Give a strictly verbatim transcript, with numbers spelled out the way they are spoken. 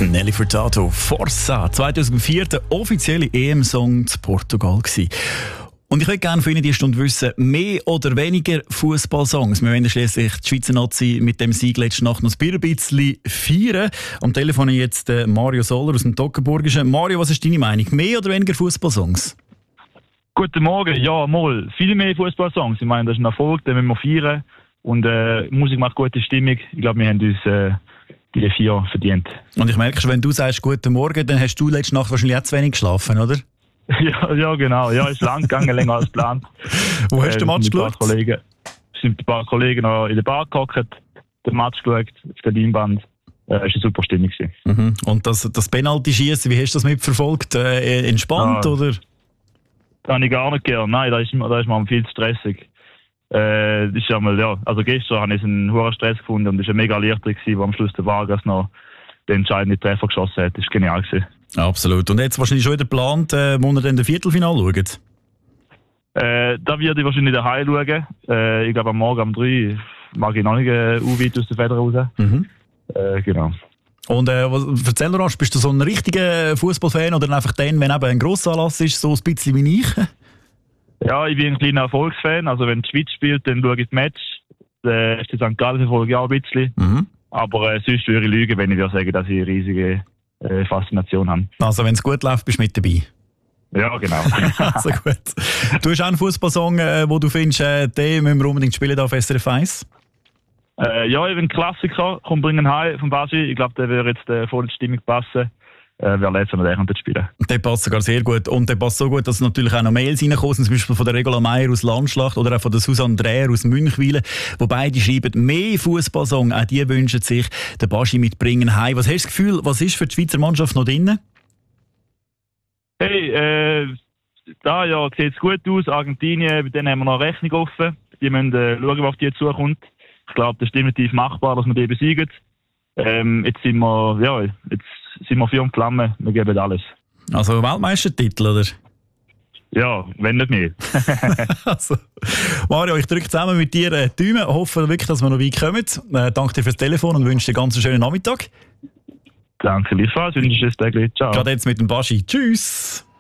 Nelly Furtado, Forza, zweitausendvier der offizielle E M-Song zu Portugal gewesen. Und ich würde gerne von Ihnen die Stunde wissen, mehr oder weniger Fußballsongs. Wir wollen schliesslich die Schweizer Nazi mit dem Sieg letzte Nacht noch ein bisschen feiern. Am Telefon jetzt äh, Mario Soller aus dem Toggenburgischen. Mario, was ist deine Meinung? Mehr oder weniger Fußballsongs? Guten Morgen, ja, mal. Viel mehr Fußballsongs. Ich meine, das ist ein Erfolg, den müssen wir feiern. Und äh, Musik macht gute Stimmung. Ich glaube, wir haben uns äh, die vier verdient. Und ich merke schon, wenn du sagst Guten Morgen, dann hast du letzte Nacht wahrscheinlich auch zu wenig geschlafen, oder? Ja, ja, genau. Ja, ist lang gegangen, länger als geplant. Wo hast du den Match geschaut? Es sind ein paar Kollegen noch in der Bar gehockt, den Match geschaut, auf der Leinwand. Es äh, war eine super Stimmung. Mhm. Und das, das Penalty-Schießen, wie hast du das mitverfolgt? Äh, entspannt, ja, oder? Das habe ich gar nicht gern. Nein, da ist, da ist man viel zu stressig. Äh, das ist einmal, ja, also gestern habe ich einen hohen Stress gefunden und es war mega erleichtert, wo am Schluss der Vargas noch den entscheidenden Treffer geschossen hat. Das war genial gewesen. Absolut. Und jetzt wahrscheinlich schon wieder geplant, äh, wo ihr dann das Viertelfinale schaut? Äh, da werde ich wahrscheinlich daheim schauen. Äh, ich glaube, am Morgen um drei mag ich noch nicht äh, weit aus der Feder raus. Mhm. Äh, genau. Und äh, was, erzähl mir, bist du so ein richtiger Fußballfan oder einfach dann, wenn eben ein Grossanlass ist, so ein bisschen wie ich? Ja, ich bin ein kleiner Erfolgsfan. Also wenn die Schweiz spielt, dann schaue ich das Match. Der F C Sankt Gallen verfolge ich auch ein bisschen. Mhm. Aber äh, sonst würde ich lügen, wenn ich würde sagen, dass ich eine riesige äh, Faszination habe. Also wenn es gut läuft, bist du mit dabei? Ja, genau. Also gut. Du hast auch einen Fußballsong, äh, wo du findest, äh, den müssen wir unbedingt spielen auf S R F eins? Äh, ja, ich bin ein Klassiker. Komm, bringen heim vom Baschi. Ich glaube, der würde jetzt äh, voll in die Stimmung passen. Äh, wer letztes Mal den spielen. Der passt sogar sehr gut. Und der passt so gut, dass natürlich auch noch Mails reinkommen, zum Beispiel von der Regula Meier aus Landschlacht oder auch von der Susanne Dreher aus Münchwilen, wo beide schreiben, mehr Fußballsong, auch die wünschen sich den Baschi mitbringen heim. Was hast du das Gefühl, was ist für die Schweizer Mannschaft noch drin? Hey, äh, da ja, sieht es gut aus. Argentinien, bei denen haben wir noch eine Rechnung offen. Die müssen äh, schauen, was auf die zukommt. Ich glaube, das ist definitiv machbar, dass wir die besiegen. Ähm, jetzt sind wir, ja, jetzt sind wir Feuer und Flamme, wir geben alles. Also Weltmeistertitel, oder? Ja, wenn nicht mehr. Also, Mario, ich drücke zusammen mit dir äh, die Daumen, hoffe wirklich, dass wir noch weit kommen. Äh, danke dir fürs Telefon und wünsche dir einen ganz schönen Nachmittag. Danke, Liefer, wünsche dir ein Tag. Ciao. Gerade jetzt mit dem Baschi. Tschüss.